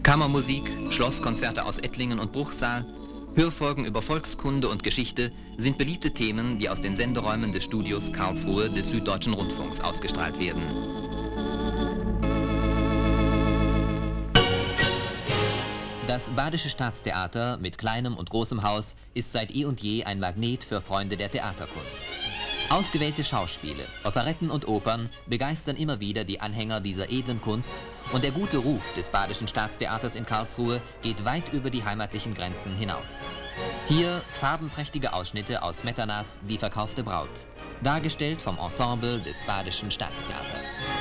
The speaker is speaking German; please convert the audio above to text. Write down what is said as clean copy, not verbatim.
Kammermusik, Schlosskonzerte aus Ettlingen und Bruchsal, Hörfolgen über Volkskunde und Geschichte sind beliebte Themen, die aus den Senderäumen des Studios Karlsruhe des Süddeutschen Rundfunks ausgestrahlt werden. Das Badische Staatstheater mit kleinem und großem Haus ist seit eh und je ein Magnet für Freunde der Theaterkunst. Ausgewählte Schauspiele, Operetten und Opern begeistern immer wieder die Anhänger dieser edlen Kunst und der gute Ruf des Badischen Staatstheaters in Karlsruhe geht weit über die heimatlichen Grenzen hinaus. Hier farbenprächtige Ausschnitte aus Smetternas Die verkaufte Braut, dargestellt vom Ensemble des Badischen Staatstheaters.